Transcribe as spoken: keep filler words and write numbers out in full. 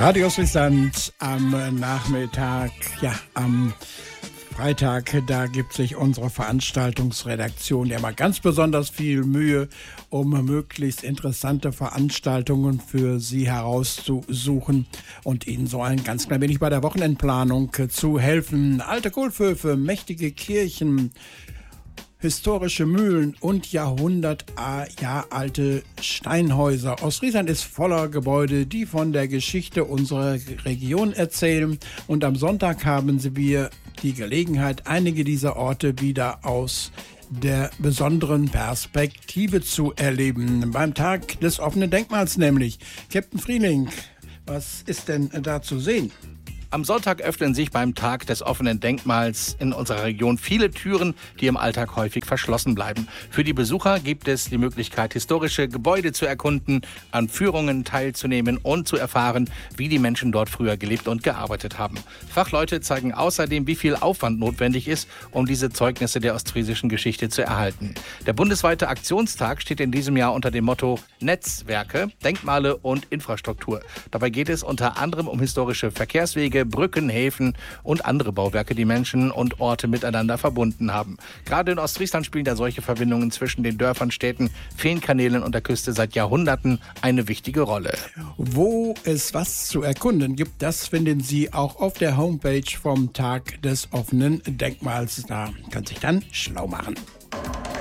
Radio Ostfriesland am Nachmittag, ja, am Freitag, da gibt sich unsere Veranstaltungsredaktion ja mal ganz besonders viel Mühe, um möglichst interessante Veranstaltungen für Sie herauszusuchen und Ihnen so ein ganz klein wenig bei der Wochenendplanung zu helfen. Alte Kulthöfe, mächtige Kirchen, historische Mühlen und jahrhundertalte Steinhäuser. Ostfriesland ist voller Gebäude, die von der Geschichte unserer Region erzählen. Und am Sonntag haben wir die Gelegenheit, einige dieser Orte wieder aus der besonderen Perspektive zu erleben. Beim Tag des offenen Denkmals nämlich. Captain Frieling, was ist denn da zu sehen? Am Sonntag öffnen sich beim Tag des offenen Denkmals in unserer Region viele Türen, die im Alltag häufig verschlossen bleiben. Für die Besucher gibt es die Möglichkeit, historische Gebäude zu erkunden, an Führungen teilzunehmen und zu erfahren, wie die Menschen dort früher gelebt und gearbeitet haben. Fachleute zeigen außerdem, wie viel Aufwand notwendig ist, um diese Zeugnisse der ostfriesischen Geschichte zu erhalten. Der bundesweite Aktionstag steht in diesem Jahr unter dem Motto Netzwerke, Denkmale und Infrastruktur. Dabei geht es unter anderem um historische Verkehrswege, Brücken, Häfen und andere Bauwerke, die Menschen und Orte miteinander verbunden haben. Gerade in Ostfriesland spielen da solche Verbindungen zwischen den Dörfern, Städten, Feenkanälen und der Küste seit Jahrhunderten eine wichtige Rolle. Wo es was zu erkunden gibt, das finden Sie auch auf der Homepage vom Tag des offenen Denkmals. Da kann sich dann schlau machen.